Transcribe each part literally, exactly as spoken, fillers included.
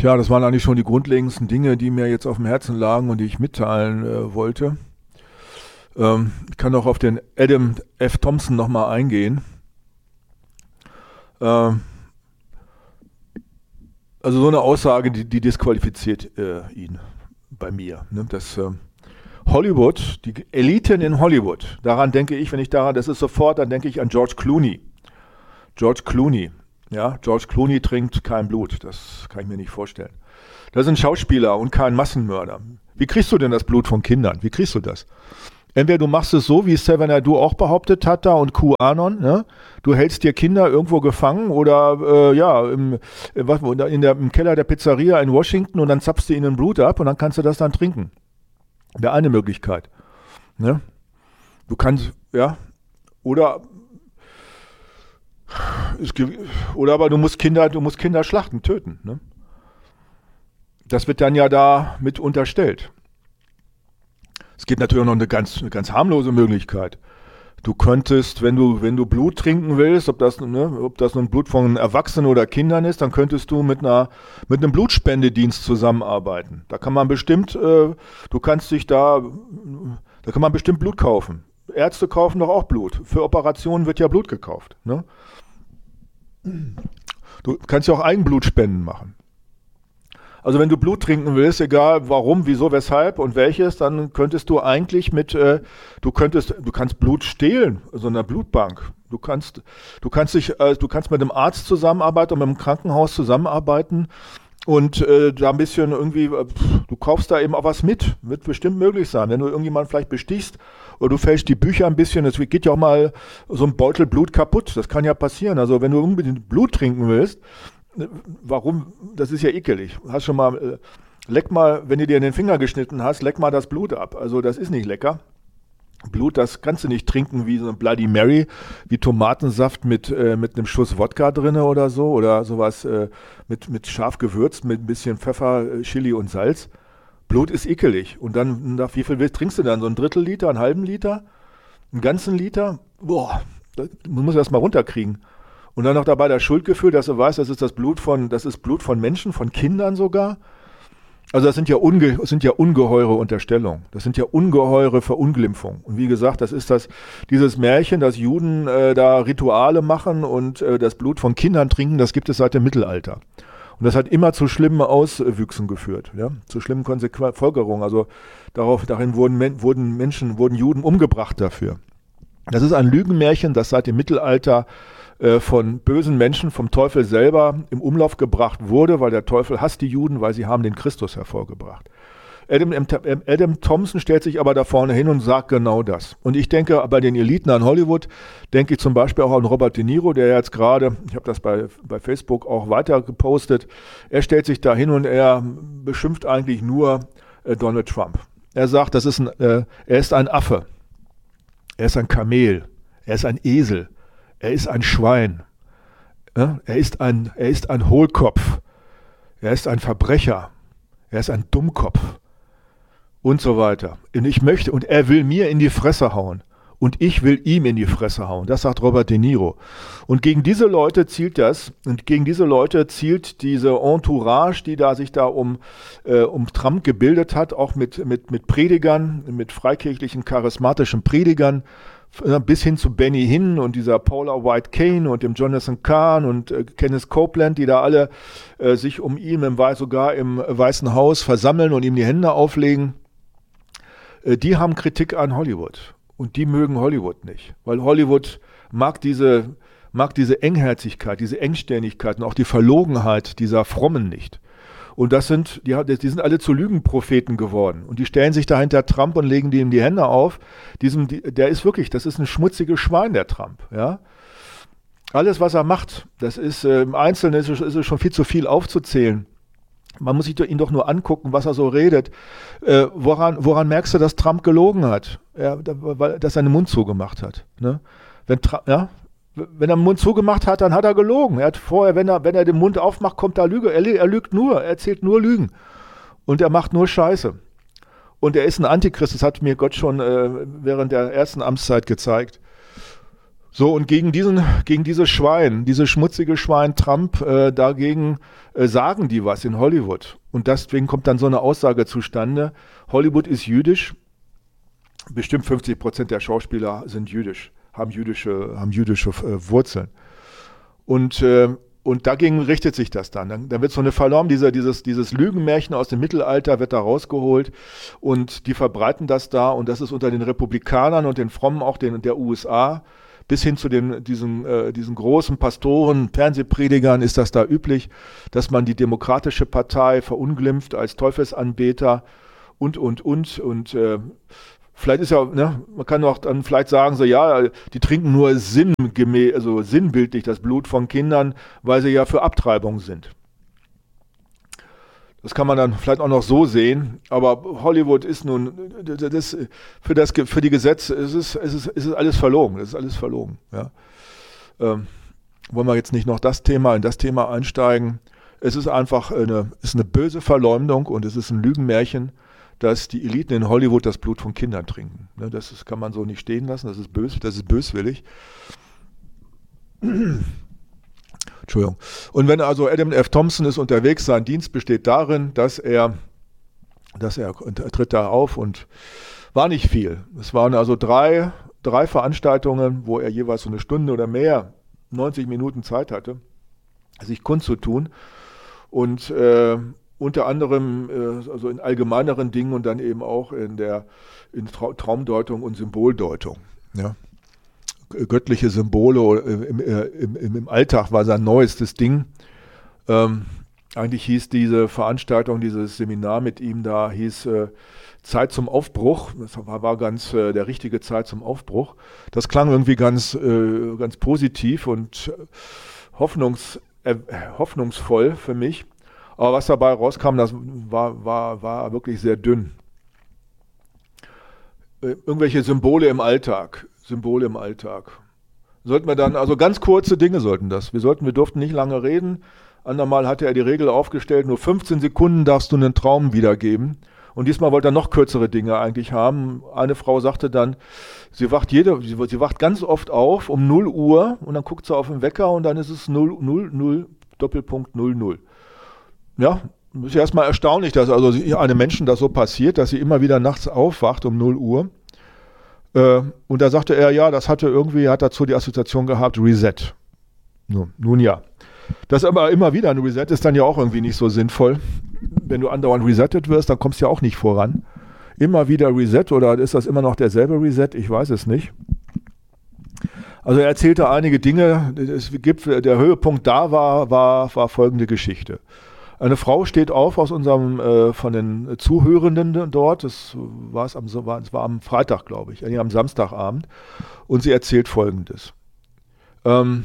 Tja, das waren eigentlich schon die grundlegendsten Dinge, die mir jetzt auf dem Herzen lagen und die ich mitteilen äh, wollte. Ähm, ich kann auch auf den Adam F. Thompson nochmal eingehen. Ähm, also so eine Aussage, die, die disqualifiziert äh, ihn bei mir. Ne? Das äh, Hollywood, die Eliten in Hollywood, daran denke ich, wenn ich daran, das ist sofort, dann denke ich an George Clooney. George Clooney. Ja, George Clooney trinkt kein Blut, das kann ich mir nicht vorstellen. Das ist ein Schauspieler und kein Massenmörder. Wie kriegst du denn das Blut von Kindern? Wie kriegst du das? Entweder du machst es so, wie Xavier Naidoo auch behauptet hat da und QAnon, ne? Du hältst dir Kinder irgendwo gefangen oder äh, ja, im, was, in der, im Keller der Pizzeria in Washington und dann zapfst du ihnen Blut ab und dann kannst du das dann trinken. Wäre eine Möglichkeit. Ne? Du kannst, ja, oder Es, oder aber du musst Kinder, du musst Kinder schlachten, töten. Ne? Das wird dann ja da mit unterstellt. Es gibt natürlich noch eine ganz, eine ganz harmlose Möglichkeit. Du könntest, wenn du, wenn du Blut trinken willst, ob das, ne, ob das nun Blut von Erwachsenen oder Kindern ist, dann könntest du mit einer, mit einem Blutspendedienst zusammenarbeiten. Da kann man bestimmt, äh, du kannst dich da, da kann man bestimmt Blut kaufen. Ärzte kaufen doch auch Blut. Für Operationen wird ja Blut gekauft. Ne? Du kannst ja auch Eigenblutspenden machen. Also wenn du Blut trinken willst, egal warum, wieso, weshalb und welches, dann könntest du eigentlich mit, äh, du könntest, du kannst Blut stehlen, so einer Blutbank. Du kannst, du kannst dich, äh, du kannst mit einem Arzt zusammenarbeiten und mit einem Krankenhaus zusammenarbeiten und äh, da ein bisschen irgendwie, äh, du kaufst da eben auch was mit, wird bestimmt möglich sein. Wenn du irgendjemanden vielleicht bestichst oder du fälschst die Bücher ein bisschen, es geht ja auch mal so ein Beutel Blut kaputt, das kann ja passieren. Also wenn du unbedingt Blut trinken willst, warum? Das ist ja ekelig. Hast schon mal, äh, leck mal, wenn du dir in den Finger geschnitten hast, leck mal das Blut ab. Also das ist nicht lecker. Blut, das kannst du nicht trinken wie so ein Bloody Mary, wie Tomatensaft mit, äh, mit einem Schuss Wodka drin oder so, oder sowas äh, mit, mit scharf gewürzt, mit ein bisschen Pfeffer, Chili und Salz. Blut ist ekelig. Und dann, nach wie viel willst, trinkst du dann? So ein Drittel Liter, einen halben Liter, einen ganzen Liter? Boah, das, man muss das mal runterkriegen. Und dann noch dabei das Schuldgefühl, dass du weißt, das ist das Blut von, das ist Blut von Menschen, von Kindern sogar. Also das sind ja, unge, das sind ja ungeheure Unterstellungen. Das sind ja ungeheure Verunglimpfungen. Und wie gesagt, das ist das, dieses Märchen, dass Juden äh, da Rituale machen und äh, das Blut von Kindern trinken, das gibt es seit dem Mittelalter. Und das hat immer zu schlimmen Auswüchsen geführt, ja, zu schlimmen Konsequ- Folgerungen. Also darauf, darin wurden, wurden Menschen, wurden Juden umgebracht dafür. Das ist ein Lügenmärchen, das seit dem Mittelalter von bösen Menschen vom Teufel selber im Umlauf gebracht wurde, weil der Teufel hasst die Juden, weil sie haben den Christus hervorgebracht. Adam, Adam Thompson stellt sich aber da vorne hin und sagt genau das. Und ich denke, bei den Eliten an Hollywood, denke ich zum Beispiel auch an Robert De Niro, der jetzt gerade, ich habe das bei, bei Facebook auch weiter gepostet, er stellt sich da hin und er beschimpft eigentlich nur äh, Donald Trump. Er sagt, das ist ein, äh, er ist ein Affe, er ist ein Kamel, er ist ein Esel, er ist ein Schwein, ja, er ist ein, er ist ein Hohlkopf, er ist ein Verbrecher, er ist ein Dummkopf und so weiter. Und ich möchte, und er will mir in die Fresse hauen und ich will ihm in die Fresse hauen. Das sagt Robert De Niro. Und gegen diese Leute zielt das, und gegen diese Leute zielt diese Entourage, die da sich da um, äh, um Trump gebildet hat, auch mit, mit, mit Predigern, mit freikirchlichen, charismatischen Predigern, bis hin zu Benny Hinn und dieser Paula White Kane und dem Jonathan Kahn und äh, Kenneth Copeland, die da alle äh, sich um ihn im, sogar im Weißen Haus versammeln und ihm die Hände auflegen, äh, die haben Kritik an Hollywood. Und die mögen Hollywood nicht. Weil Hollywood mag diese, mag diese Engherzigkeit, diese Engstirnigkeit und auch die Verlogenheit dieser Frommen nicht. Und das sind, die, die sind alle zu Lügenpropheten geworden. Und die stellen sich da hinter Trump und legen ihm die Hände auf. Diesem, der ist wirklich, das ist ein schmutziges Schwein, der Trump. Ja? Alles, was er macht, das ist, äh, im Einzelnen ist es, ist es schon viel zu viel aufzuzählen. Man muss sich ihn doch nur angucken, was er so redet. Äh, woran, woran merkst du, dass Trump gelogen hat? Ja, weil, dass er den Mund zugemacht hat. Ne? Wenn Trump, ja? Wenn er den Mund zugemacht hat, dann hat er gelogen. Er hat vorher, wenn er, wenn er den Mund aufmacht, kommt da Lüge. Er, er lügt nur, er erzählt nur Lügen. Und er macht nur Scheiße. Und er ist ein Antichrist, das hat mir Gott schon äh, während der ersten Amtszeit gezeigt. So, und gegen diesen, gegen dieses Schwein, dieses schmutzige Schwein Trump, äh, dagegen äh, sagen die was in Hollywood. Und deswegen kommt dann so eine Aussage zustande, Hollywood ist jüdisch, bestimmt fünfzig Prozent der Schauspieler sind jüdisch, haben jüdische, haben jüdische äh, Wurzeln. Und, äh, und dagegen richtet sich das dann. Dann, dann wird so eine verloren, dieser, dieses, dieses Lügenmärchen aus dem Mittelalter wird da rausgeholt und die verbreiten das da und das ist unter den Republikanern und den Frommen auch den, der U S A bis hin zu den, diesen, äh, diesen großen Pastoren, Fernsehpredigern ist das da üblich, dass man die Demokratische Partei verunglimpft als Teufelsanbeter und, und, und. Und äh, vielleicht ist ja, ne, man kann auch dann vielleicht sagen, so ja, die trinken nur sinngemäß, also sinnbildlich das Blut von Kindern, weil sie ja für Abtreibung sind. Das kann man dann vielleicht auch noch so sehen, aber Hollywood ist nun, das, für, das, für die Gesetze ist es, ist es, ist es alles verlogen, das ist alles verlogen. Ja. Ähm, wollen wir jetzt nicht noch das Thema, in das Thema einsteigen. Es ist einfach eine, ist eine böse Verleumdung und es ist ein Lügenmärchen, dass die Eliten in Hollywood das Blut von Kindern trinken. Ne, das ist, kann man so nicht stehen lassen, das ist bös, das ist böswillig. Entschuldigung. Und wenn also Adam F. Thompson ist unterwegs, sein Dienst besteht darin, dass er, dass er, er tritt da auf und war nicht viel. Es waren also drei, drei Veranstaltungen, wo er jeweils so eine Stunde oder mehr, neunzig Minuten Zeit hatte, sich kundzutun und äh, unter anderem äh, also in allgemeineren Dingen und dann eben auch in der in Trau- Traumdeutung und Symboldeutung. Ja. Göttliche Symbole im, im, im Alltag war sein neuestes Ding. Ähm, eigentlich hieß diese Veranstaltung, dieses Seminar mit ihm da, hieß äh, Zeit zum Aufbruch. Das war, war ganz äh, der richtige Zeit zum Aufbruch. Das klang irgendwie ganz, äh, ganz positiv und hoffnungs, äh, hoffnungsvoll für mich. Aber was dabei rauskam, das war, war, war wirklich sehr dünn. Äh, irgendwelche Symbole im Alltag. Symbole im Alltag. Sollten wir dann, also ganz kurze Dinge sollten das. Wir sollten, wir durften nicht lange reden. Andermal hatte er die Regel aufgestellt, nur fünfzehn Sekunden darfst du einen Traum wiedergeben. Und diesmal wollte er noch kürzere Dinge eigentlich haben. Eine Frau sagte dann, sie wacht jede, sie, sie wacht ganz oft auf um null Uhr und dann guckt sie auf den Wecker und dann ist es null null null Doppelpunkt null null. Ja, ist ja erstmal erstaunlich, dass also einem Menschen das so passiert, dass sie immer wieder nachts aufwacht um null Uhr. Und da sagte er, ja, das hatte irgendwie, hat dazu die Assoziation gehabt, Reset. Nun, nun ja. Das aber immer wieder ein Reset ist dann ja auch irgendwie nicht so sinnvoll. Wenn du andauernd resettet wirst, dann kommst du ja auch nicht voran. Immer wieder Reset oder ist das immer noch derselbe Reset? Ich weiß es nicht. Also er erzählte einige Dinge. Es gibt, der Höhepunkt da war, war, war folgende Geschichte. Eine Frau steht auf aus unserem, äh, von den Zuhörenden dort, das war es am, war, es war am Freitag, glaube ich, äh, am Samstagabend, und sie erzählt Folgendes. Ähm,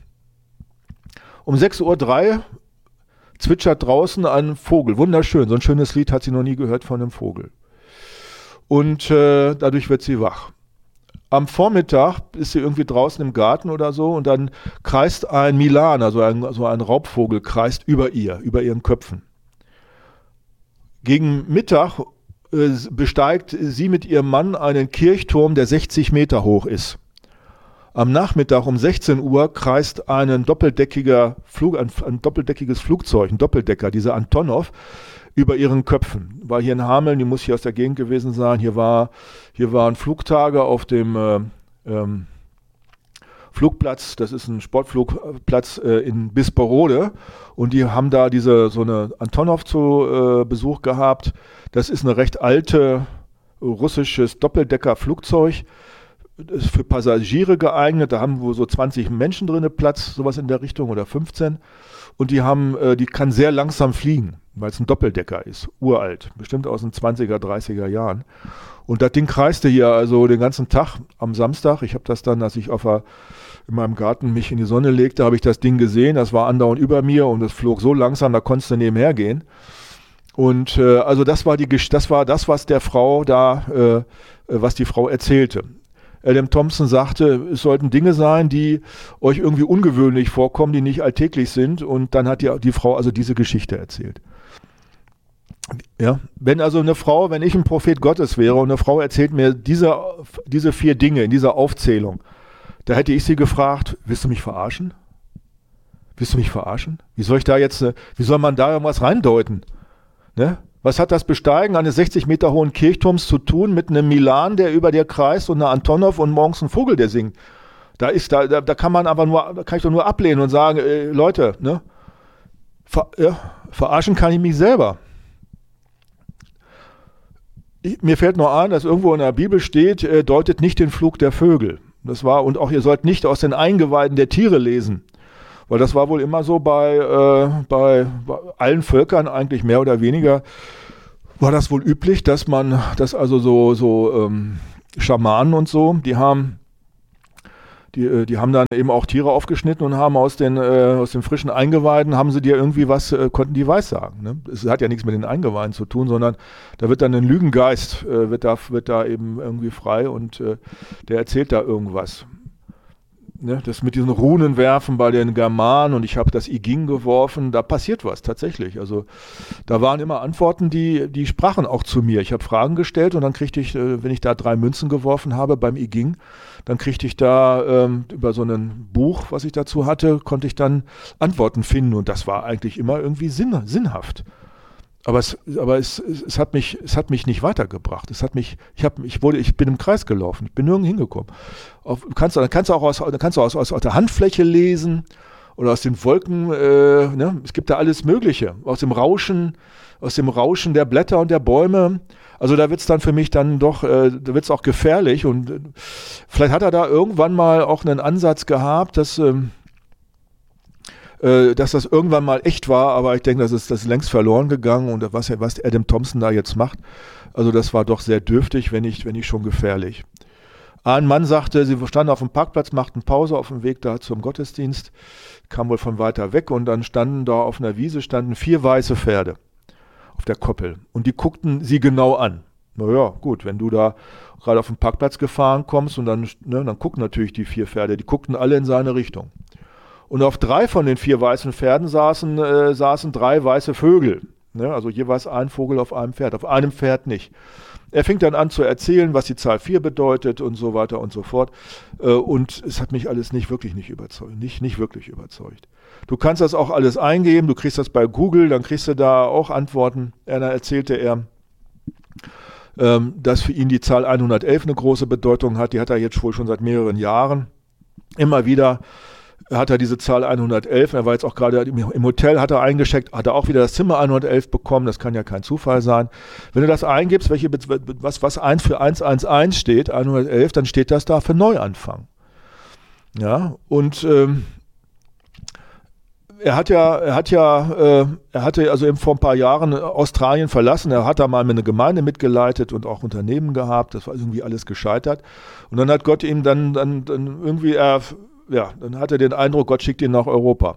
um sechs Uhr drei zwitschert draußen ein Vogel, wunderschön, so ein schönes Lied hat sie noch nie gehört von einem Vogel. Und äh, dadurch wird sie wach. Am Vormittag ist sie irgendwie draußen im Garten oder so und dann kreist ein Milan, also ein, also ein Raubvogel, kreist über ihr, über ihren Köpfen. Gegen Mittag äh, besteigt sie mit ihrem Mann einen Kirchturm, der sechzig Meter hoch ist. Am Nachmittag um sechzehn Uhr kreist ein, doppeldeckiger Flug, ein, ein doppeldeckiges Flugzeug, ein Doppeldecker, dieser Antonov, über ihren Köpfen. War hier in Hameln, die muss hier aus der Gegend gewesen sein. Hier, war, hier waren Flugtage auf dem äh, ähm, Flugplatz, das ist ein Sportflugplatz äh, in Bisperode. Und die haben da diese so eine Antonov zu äh, Besuch gehabt. Das ist ein recht alte russisches Doppeldecker-Flugzeug. Das ist für Passagiere geeignet. Da haben wohl so zwanzig Menschen drin Platz, sowas in der Richtung oder fünfzehn. Und die haben, äh, die kann sehr langsam fliegen, weil es ein Doppeldecker ist, uralt, bestimmt aus den zwanziger, dreißiger Jahren. Und das Ding kreiste hier also den ganzen Tag am Samstag. Ich habe das dann, als ich auf der, in meinem Garten mich in die Sonne legte, habe ich das Ding gesehen. Das war andauernd über mir und es flog so langsam, da konntest du nebenher gehen. Und äh, also das war die, das war das, was der Frau da, äh, was die Frau erzählte. Adam Thompson sagte, es sollten Dinge sein, die euch irgendwie ungewöhnlich vorkommen, die nicht alltäglich sind. Und dann hat die, die Frau also diese Geschichte erzählt. Ja, wenn also eine Frau, wenn ich ein Prophet Gottes wäre und eine Frau erzählt mir diese, diese vier Dinge in dieser Aufzählung, Da hätte ich sie gefragt, willst du mich verarschen? Willst du mich verarschen? Wie soll ich da jetzt, äh, wie soll man da irgendwas reindeuten? Ne? Was hat das Besteigen eines sechzig Meter hohen Kirchturms zu tun mit einem Milan, der über dir kreist, und einer Antonov und morgens ein Vogel, der singt? Da ist, da, da, da kann man aber nur, da kann ich doch nur ablehnen und sagen, äh, Leute, ne? Ver, ja, verarschen kann ich mich selber. Ich, mir fällt nur ein, dass irgendwo in der Bibel steht, äh, deutet nicht den Flug der Vögel. Das war, und auch ihr sollt nicht aus den Eingeweiden der Tiere lesen. Weil das war wohl immer so bei, äh, bei, bei allen Völkern eigentlich mehr oder weniger, war das wohl üblich, dass man, dass also so, so ähm, Schamanen und so, die haben, die, die haben dann eben auch Tiere aufgeschnitten und haben aus den, äh, aus den frischen Eingeweiden, haben sie dir irgendwie was, äh, konnten die weissagen. Ne? Es hat ja nichts mit den Eingeweiden zu tun, sondern da wird dann ein Lügengeist, äh, wird, da, wird da eben irgendwie frei und äh, der erzählt da irgendwas. Ne, das mit diesen Runenwerfen bei den Germanen, und ich habe das I Ging geworfen, da passiert was tatsächlich. Also da waren immer Antworten, die, die sprachen auch zu mir. Ich habe Fragen gestellt und dann kriegte ich, äh, wenn ich da drei Münzen geworfen habe beim I Ging, dann kriegte ich da ähm, über so ein Buch, was ich dazu hatte, konnte ich dann Antworten finden, und das war eigentlich immer irgendwie sinn, sinnhaft. Aber, es, aber es, es, hat mich, es hat mich nicht weitergebracht. Es hat mich, ich, hab, ich, wurde, ich bin im Kreis gelaufen, ich bin nirgends hingekommen. Auf, du kannst, dann kannst du auch aus, kannst du aus, aus, aus der Handfläche lesen oder aus den Wolken. Äh, ne? Es gibt da alles Mögliche. Aus dem Rauschen, aus dem Rauschen der Blätter und der Bäume. Also da wird es dann für mich dann doch, äh, da wird es auch gefährlich. Und äh, vielleicht hat er da irgendwann mal auch einen Ansatz gehabt, dass... Ähm, dass das irgendwann mal echt war, aber ich denke, das ist, das ist längst verloren gegangen, und was, was Adam Thompson da jetzt macht, also das war doch sehr dürftig, wenn nicht, wenn nicht schon gefährlich. Ein Mann sagte, sie standen auf dem Parkplatz, machten Pause auf dem Weg da zum Gottesdienst, kam wohl von weiter weg, und dann standen da auf einer Wiese standen vier weiße Pferde auf der Koppel, und die guckten sie genau an. Naja, gut, wenn du da gerade auf dem Parkplatz gefahren kommst, und dann, ne, dann gucken natürlich die vier Pferde, die guckten alle in seine Richtung. Und auf drei von den vier weißen Pferden saßen, äh, saßen drei weiße Vögel. Ne? Also jeweils ein Vogel auf einem Pferd, auf einem Pferd nicht. Er fing dann an zu erzählen, was die Zahl vier bedeutet und so weiter und so fort. Äh, und es hat mich alles nicht wirklich nicht überzeugt, nicht, nicht wirklich überzeugt. Du kannst das auch alles eingeben, du kriegst das bei Google, dann kriegst du da auch Antworten. Dann erzählte er, ähm, dass für ihn die Zahl hundertelf eine große Bedeutung hat. Die hat er jetzt wohl schon seit mehreren Jahren. Immer wieder hat er diese Zahl hundertelf, er war jetzt auch gerade im Hotel, hat er eingecheckt, hat er auch wieder das Zimmer hundertelf bekommen, das kann ja kein Zufall sein. Wenn du das eingibst, welche, was, was eins für hundertelf steht, hundertelf, dann steht das da für Neuanfang. Ja, und ähm, er hat ja, er hat ja, äh, er hatte also eben vor ein paar Jahren Australien verlassen, er hat da mal eine Gemeinde mitgeleitet und auch Unternehmen gehabt, das war irgendwie alles gescheitert. Und dann hat Gott ihm dann, dann, dann irgendwie, er ja, dann hat er den Eindruck, Gott schickt ihn nach Europa.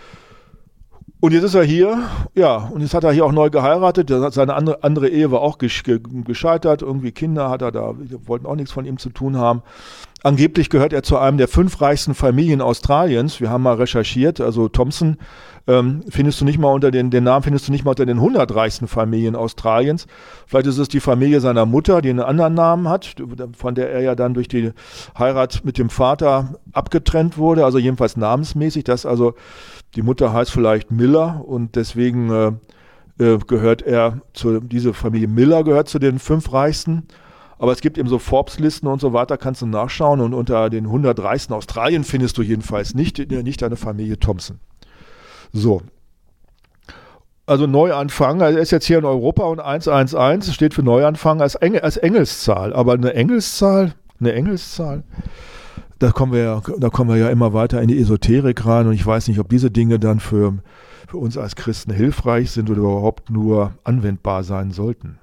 Und jetzt ist er hier, ja, und jetzt hat er hier auch neu geheiratet. Seine andere, andere Ehe war auch gescheitert. Irgendwie Kinder hat er da, die wollten auch nichts von ihm zu tun haben. Angeblich gehört er zu einem der fünf reichsten Familien Australiens. Wir haben mal recherchiert, also Thompson ähm, findest du nicht mal unter den, den Namen findest du nicht mal unter den hundert reichsten Familien Australiens. Vielleicht ist es die Familie seiner Mutter, die einen anderen Namen hat, von der er ja dann durch die Heirat mit dem Vater abgetrennt wurde, also jedenfalls namensmäßig. Das also, die Mutter heißt vielleicht Miller und deswegen äh, äh, gehört er zu, diese Familie Miller gehört zu den fünf reichsten. Aber es gibt eben so Forbes-Listen und so weiter, kannst du nachschauen. Und unter den hundert reichsten Australien findest du jedenfalls nicht, nicht eine Familie Thompson. So. Also Neuanfang, also er ist jetzt hier in Europa und hundertelf steht für Neuanfang als, Engel, als Engelszahl. Aber eine Engelszahl, eine Engelszahl, da kommen wir ja, da kommen wir ja immer weiter in die Esoterik rein. Und ich weiß nicht, ob diese Dinge dann für, für uns als Christen hilfreich sind oder überhaupt nur anwendbar sein sollten.